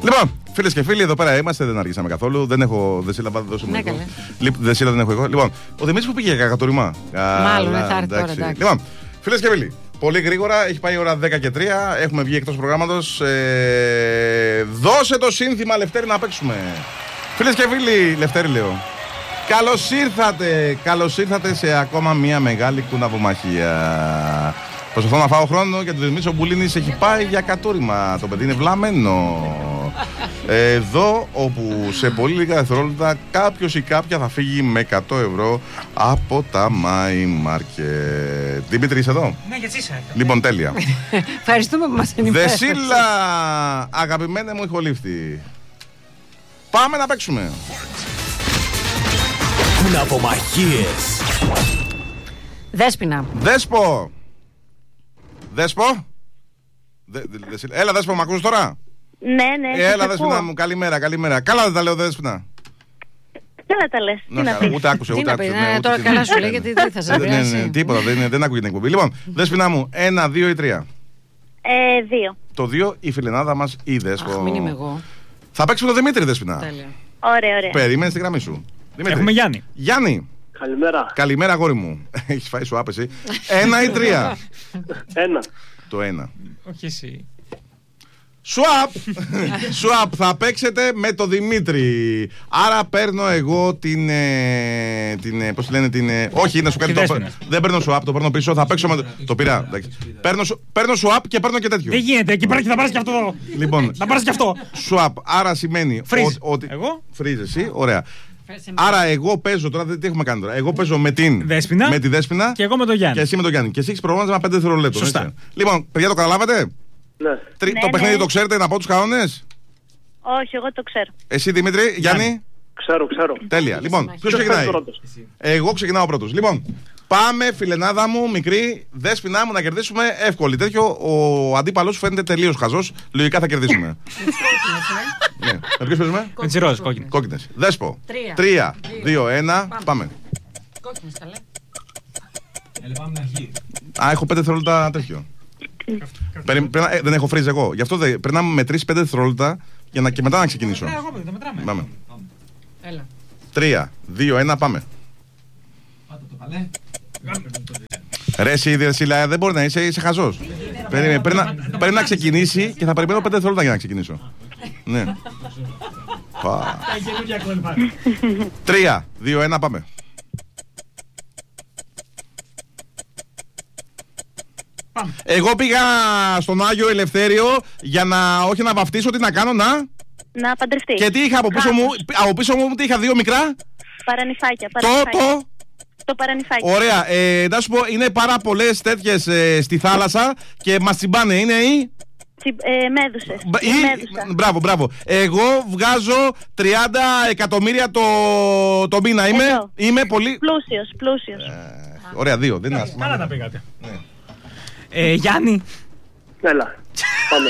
Λοιπόν, φίλες και φίλοι, εδώ πέρα είμαστε, δεν αργήσαμε καθόλου. Δεν σύλλαβα, δεν δώσω εγώ. Δεν σύλλαβα, δεν έχω εγώ. Λοιπόν, ο Δημήτρης που πήγε για κακατοριμά. Μάλλον θα έρθει τώρα, εντάξει. Λοιπόν, φίλες και φίλοι, πολύ γρήγορα, έχει πάει η ώρα 10 και 3. Έχουμε βγει εκτός προγράμματος. Δώσε το σύνθημα, Λευτέρη, να παίξουμε. Φίλες και φίλοι, Λευτέρη λέω. Καλώς ήρθατε σε ακόμα μια μεγάλη κουναβομαχία. Προσπαθώ να φάω χρόνο γιατί ο Δημήτρης ο Μπουλίνης έχει πάει για κατούριμα. Το παιδί είναι βλαμμένο. Εδώ όπου σε πολύ λίγα δευτερόλεπτα κάποιος ή κάποια θα φύγει με 100 ευρώ από τα My Market. Δημήτρη, είσαι εδώ? Ναι, γιατί είσαι. Λοιπόν, τέλεια. Ευχαριστούμε που μας ενημέρωσες. Δεσίλα, αγαπημένε μου ηχολήφτη. Πάμε να παίξουμε. Κουναβομαχίες. Δέσποινα. Δέσπο. Έλα, Δέσπο, μ' ακούς τώρα? Ναι. Έλα, Δέσποινα μου, καλημέρα. Καλά δεν τα λέω, Δέσποινα. Καλά τα λες. Τι να πεις. Ούτε άκουσε. Τώρα καλά σου λέει γιατί δεν θα σε επηρεάσει. Τίποτα, δεν ακούγεται την εκπομπή. Λοιπόν, Δέσποινα μου, 1, 2 ή 3? 2. Το 2 η φιλενάδα μας η Δέσπο. Αχ, μην είμαι εγώ. Θα παίξουμε τον Δημήτρη, Δέσποινα. Τέλεια. Ωραία. Περίμενε στη γραμμή σου. Έχουμε Γιάννη. Γιάννη. Καλημέρα, αγόρι μου. Έχεις φάει σου άπεση. 1 ή 3? 1. Το 1. Όχι εσύ. Swap, θα παίξετε με το Δημήτρη. Άρα παίρνω εγώ την πώς λένε την... Όχι, να σου κάνει το... Δεν παίρνω swap, το παίρνω πίσω. Θα παίξω με το πειρά. Παίρνω swap και παίρνω και τέτοιο. Δεν γίνεται, εκεί πέρα και θα πάρεις και αυτό. Λοιπόν, θα πάρεις και αυτό. Swap, άρα σημαίνει ότι... Εγώ. Freeze εσύ, ωραία. Άρα εγώ παίζω τώρα, τι έχουμε κάνει τώρα? Εγώ παίζω με τη Δέσποινα και εγώ με τον Γιάννη. Και εσύ με τον Γιάννη. Και εσύ έχεις προγράμματα με 5 δευτερολέπτων. Σωστά. Λοιπόν, παιδιά, το καταλάβατε? Ναι. Το παιχνίδι το ξέρετε, να πω τους κανόνες? Όχι, εγώ το ξέρω. Εσύ, Δημήτρη, Γιάννη? Ξέρω. Τέλεια. Λοιπόν, ποιος ξεκινάει? Εγώ ξεκινάω πρώτος. Λοιπόν, πάμε, φιλενάδα μου, μικρή, Δέσποινα μου, να κερδίσουμε εύκολη. Τέτοιο, ο αντίπαλος φαίνεται τελείως χαζός. Λογικά θα κερδίσουμε. Ναι. Με ποιος παίζουμε? Με τις ροζ, κόκκινες. Δέσπο. 3, 2, 1, πάμε. Κόκκινες, καλέ. Έχω 5 δευτερόλεπτα τέτοιο. Δεν έχω freeze εγώ. Γι' αυτό περνάμε με 3-5 δευτερόλεπτα και μετά να ξεκινήσω. Πάμε. Έλα. 3, 2, 1, πάμε. Ρε εσύ, Δεσίλα, δεν μπορεί να είσαι χαζός. Πρέπει να ξεκινήσει και θα περιμένω 5 δευτερόλεπτα για να ξεκινήσω. Ναι. 3, 2, 1, πάμε. Εγώ πήγα στον Άγιο Ελευθέριο για να, όχι να βαφτίσω, τι να κάνω, να παντρευτεί. Και τι είχα από πίσω μου, τι είχα, 2 μικρά παρανυφάκια. Το παρανυφάκι. Ωραία, να σου πω, είναι πάρα πολλές τέτοιες στη θάλασσα και μας τσιμπάνε, είναι οι... Μέδουσες. Μπράβο. Εγώ βγάζω 30 εκατομμύρια το μήνα. Είμαι πολύ... Πλούσιος. Ωραία, 2, δεν είναι. Καλά τα πήγατε. Γιάννη. Έλα, πάμε.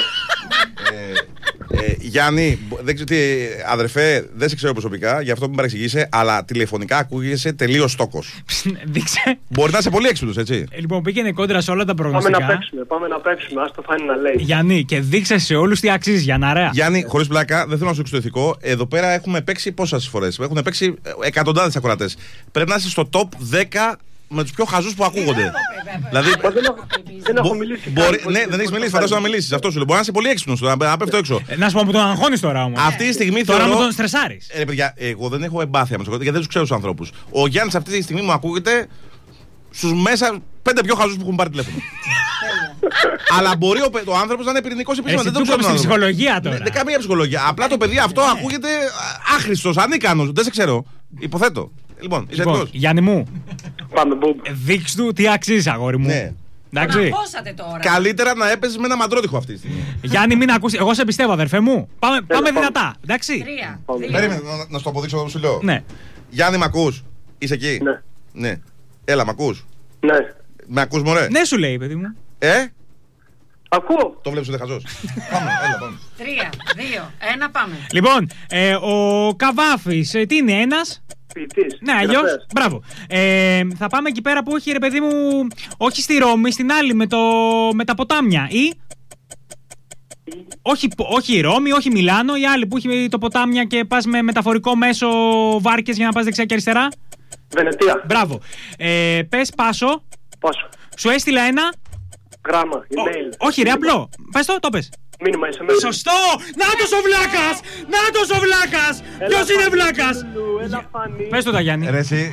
Γιάννη, δεν ξέρω τι, αδερφέ, δεν σε ξέρω προσωπικά, γι' αυτό μην παρεξηγήσει, αλλά τηλεφωνικά ακούγεσαι τελείως στόκος. Δείξε. Μπορεί να είσαι πολύ έξυπνος, έτσι. Λοιπόν, πήγαινε κόντρα σε όλα τα προγνωστικά. Πάμε να παίξουμε, ας το φάνει να λέει. Γιάννη, και δείξε σε όλους τι αξίζει, για να ρέα. Γιάννη, χωρίς πλάκα, δεν θέλω να σου δείξω το ηθικό. Εδώ πέρα έχουμε παίξει πόσες φορές? Έχουν παίξει εκατοντάδες ακροατές. Πρέπει να είσαι στο top 10 με τους πιο χαζούς που ακούγονται. Δηλαδή. Δεν έχω μιλήσει. Ναι, δεν έχεις μιλήσει, φαντάζομαι να μιλήσεις. Αυτό σου λέω. Μπορεί να είσαι πολύ έξυπνος τώρα, να πέφτω έξω. Να σου πω που τον αγχώνεις τώρα όμως. Αυτή τη στιγμή τώρα μου τον στρεσάρεις. Παιδιά, εγώ δεν έχω εμπάθεια με τους γιατί δεν τους ξέρω τους ανθρώπους. Ο Γιάννης αυτή τη στιγμή μου ακούγεται στους μέσα 5 πιο χαζούς που έχουν πάρει τηλέφωνο. Αλλά μπορεί ο άνθρωπος να είναι πυρηνικός επίσημα. Δεν το ξέρω. Στην ψυχολογία τώρα. Δεν καμία ψυχολογία. Απλά το παιδί αυτό ακούγεται άχρηστος, ανίκανος. Δεν σε ξέρω. Υποθέτω. Λοιπόν, είσαι έτοιμος? Γιάννη μου. Πάμε, μπουμ. Δείξ' του τι αξίζει, αγόρι μου. Ναι. Εντάξει. Τώρα. Καλύτερα να έπαιζες με ένα μαντρότυχο αυτή τη στιγμή. Γιάννη, μην ακούσει. Εγώ σε πιστεύω, αδερφέ μου. Πάμε δυνατά. Εντάξει. 3. Περίμενε να σου το αποδείξω εδώ που σου λέω. Ναι. Γιάννη, μ' ακούς? Είσαι εκεί? Ναι. Έλα, μ' ακούς? Ναι. Με ακούς, μωρέ? Ναι, σου λέει, παιδί μου. Ακούω. Το βλέπεις ότι χαζός. Πάμε, έλα, πάμε. 3, 2, 1, πάμε. Λοιπόν, ο Καβάφης, τι είναι, ένας? Ποιητής. Ναι, αλλιώς. Μπράβο. Θα πάμε εκεί πέρα που έχει, ρε παιδί μου, όχι στη Ρώμη, στην άλλη με τα ποτάμια. Ή. Όχι η Ρώμη, όχι η Μιλάνο, η άλλη που έχει το ποτάμια και πας με μεταφορικό μέσο βάρκες για να πας δεξιά και αριστερά. Βενετία. Μπράβο. Πες Πάσο. Πόσο. Σου έστειλα ένα. Γράμμα. Email. Όχι, ρε, απλό. Πες το πες. Μήνυμα SMS. Σωστό! Νάτος ο βλάκας! Νάτος ο βλάκας! Ποιος είναι βλάκας? Πες το τα Γιάννη. Ρε εσύ,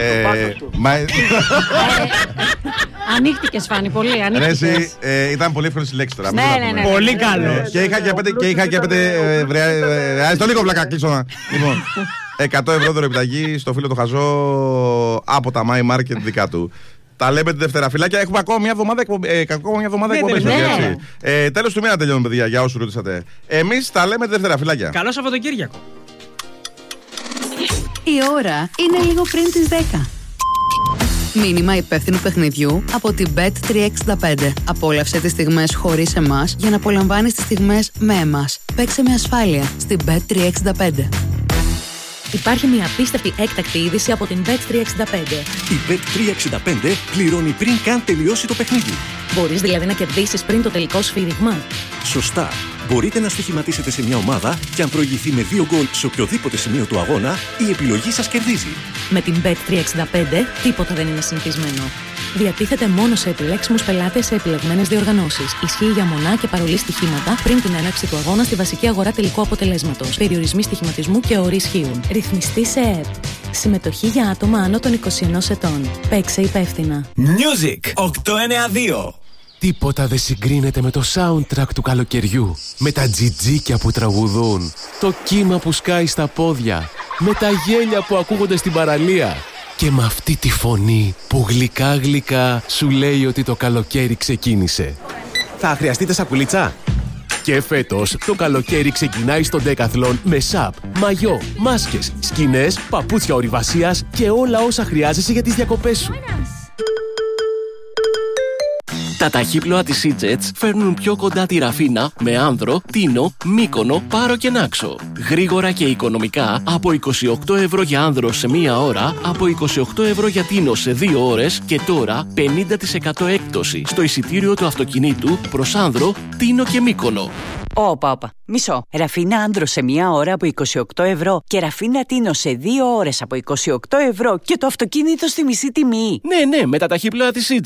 Ανοίχτηκες Φάνη, πολύ. ρε εσύ, ήταν πολύ εύκολη η λέξη τώρα. Ναι. Πολύ καλό. Και είχα και πέντε. Στο λίγο βλάκα, κλείσω να. Λοιπόν, 100 ευρώ δωρεπιταγή στο φίλο το χαζό από τα My Market δικά του. Τα λέμε τη Δευτέρα, φιλάκια. Έχουμε ακόμα μια εβδομάδα εκπομπές. Τέλος του μήνα τελειώνουμε, παιδιά, για όσους ρωτήσατε. Εμείς τα λέμε τη Δευτέρα, φιλάκια. Καλό Σαββατοκύριακο. Η ώρα είναι λίγο πριν τις 10. Μήνυμα υπεύθυνου παιχνιδιού από την Bet365. Απόλαυσε τις στιγμές χωρίς εμάς για να απολαμβάνεις τις στιγμές με εμάς. Παίξε με ασφάλεια στην Bet365. Υπάρχει μια απίστευτη έκτακτη είδηση από την Bet365. Η Bet365 πληρώνει πριν καν τελειώσει το παιχνίδι. Μπορείς δηλαδή να κερδίσεις πριν το τελικό σφύριγμα. Σωστά. Μπορείτε να στοιχηματίσετε σε μια ομάδα και αν προηγηθεί με 2 γκολ σε οποιοδήποτε σημείο του αγώνα, η επιλογή σας κερδίζει. Με την Bet365 τίποτα δεν είναι συνηθισμένο. Διατίθεται μόνο σε επιλέξιμους πελάτες σε επιλεγμένες διοργανώσεις. Ισχύει για μονά και παρολί στοιχήματα πριν την έναρξη του αγώνα στη βασική αγορά τελικού αποτελέσματος. Περιορισμοί στοιχηματισμού και όροι ισχύουν. Ρυθμιστή σε ΕΕΠ. Συμμετοχή για άτομα άνω των 21 ετών. Παίξε υπεύθυνα. Music 892. Τίποτα δεν συγκρίνεται με το soundtrack του καλοκαιριού. Με τα τζιτζίκια που τραγουδούν, το κύμα που σκάει στα πόδια, με τα γέλια που ακούγονται στην παραλία και με αυτή τη φωνή που γλυκά γλυκά σου λέει ότι το καλοκαίρι ξεκίνησε. Θα χρειαστείτε σακουλίτσα? Και φέτος το καλοκαίρι ξεκινάει στο Decathlon με σαπ, μαγιό, μάσκες, σκηνές, παπούτσια ορειβασίας και όλα όσα χρειάζεσαι για τις διακοπές σου. Τα ταχύπλοα της EasyJet φέρνουν πιο κοντά τη Ραφίνα με Άνδρο, Τίνο, Μύκονο, Πάρο και Νάξο. Γρήγορα και οικονομικά από 28 ευρώ για Άνδρο σε 1 ώρα, από 28 ευρώ για Τίνο σε 2 ώρες και τώρα 50% έκπτωση στο εισιτήριο του αυτοκινήτου προς Άνδρο, Τίνο και Μύκονο. Όπα. Μισό. Ραφίνα Άνδρο σε 1 ώρα από 28 ευρώ και Ραφίνα Τίνο σε 2 ώρες από 28 ευρώ και το αυτοκίνητο στη μισή τιμή. Ναι, με τα ταχύπλοα της EasyJet.